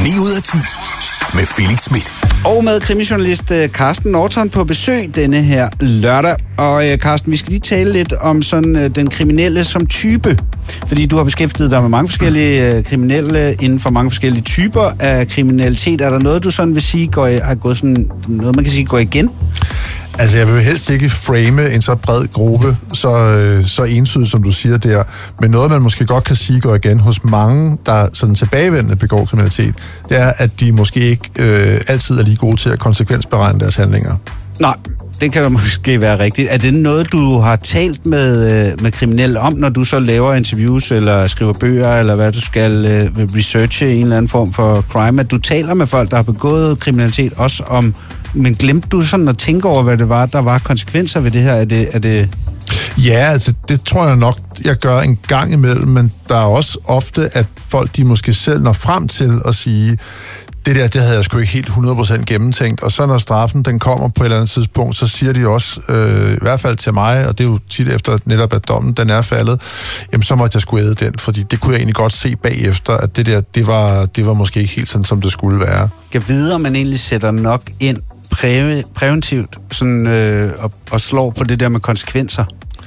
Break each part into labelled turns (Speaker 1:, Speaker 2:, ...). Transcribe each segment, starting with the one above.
Speaker 1: 9 ud af 10 med Felix Smith.
Speaker 2: Og med krimijournalist Carsten Norton på besøg denne her lørdag. Og Carsten, vi skal lige tale lidt om sådan den kriminelle som type. Fordi du har beskæftiget dig med mange forskellige kriminelle inden for mange forskellige typer af kriminalitet. Er der noget, du sådan vil sige, har gået sådan noget, man kan sige, går igen?
Speaker 3: Altså, jeg vil helst ikke frame en så bred gruppe, så entydigt, som du siger der. Men noget, man måske godt kan sige går igen hos mange, der sådan tilbagevendende begår kriminalitet, det er, at de måske ikke altid er lige gode til at konsekvensberegne deres handlinger.
Speaker 2: Nej, det kan jo måske være rigtigt. Er det noget, du har talt med kriminelle om, når du så laver interviews, eller skriver bøger, eller hvad du skal researche en eller anden form for crime, at du taler med folk, der har begået kriminalitet, også om, men glemte du sådan at tænke over, hvad det var, der var konsekvenser ved det her? Er det...
Speaker 3: Ja, altså det tror jeg nok, jeg gør en gang imellem, men der er også ofte, at folk de måske selv når frem til at sige, det havde jeg sgu ikke helt 100% gennemtænkt, og så når straffen den kommer på et eller andet tidspunkt, så siger de også, i hvert fald til mig, og det er jo tit efter netop at dommen den er faldet, jamen så måtte jeg sgu æde den, fordi det kunne jeg egentlig godt se bagefter, at det var måske ikke helt sådan, som det skulle være.
Speaker 2: Kan vide, om man egentlig sætter nok ind præventivt sådan, og slår på det der med konsekvenser?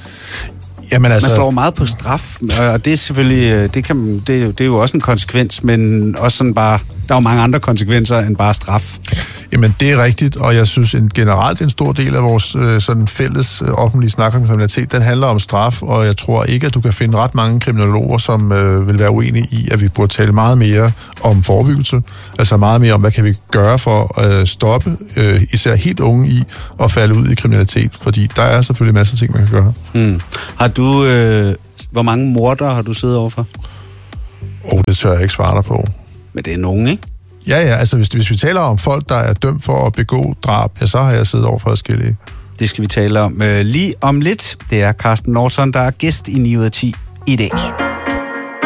Speaker 3: Jamen, altså,
Speaker 2: man slår meget på straf, og det er selvfølgelig, det er jo også en konsekvens, men også sådan bare, der er jo mange andre konsekvenser end bare straf.
Speaker 3: Jamen, det er rigtigt, og jeg synes generelt en stor del af vores sådan fælles offentlige snak om kriminalitet, den handler om straf, og jeg tror ikke, at du kan finde ret mange kriminologer, som vil være uenige i, at vi burde tale meget mere om forebyggelse, altså meget mere om, hvad kan vi gøre for at stoppe især helt unge i at falde ud i kriminalitet, fordi der er selvfølgelig masser af ting, man kan gøre.
Speaker 2: Har du, hvor mange mordere har du siddet overfor?
Speaker 3: Det tør jeg ikke svare dig på.
Speaker 2: Men det er nogen, ikke?
Speaker 3: Ja, altså hvis vi taler om folk, der er dømt for at begå drab, ja, så har jeg siddet over for forskellige.
Speaker 2: Det skal vi tale om lige om lidt. Det er Carsten Norton, der er gæst i 9 ud af 10 i dag.